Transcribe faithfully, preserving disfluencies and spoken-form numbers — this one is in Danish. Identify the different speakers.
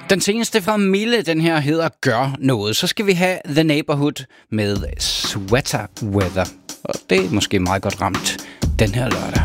Speaker 1: Den seneste fra Mille, den her hedder Gør Noget. Så skal vi have The Neighborhood med Sweater Weather. Og det er måske meget godt ramt den her lørdag.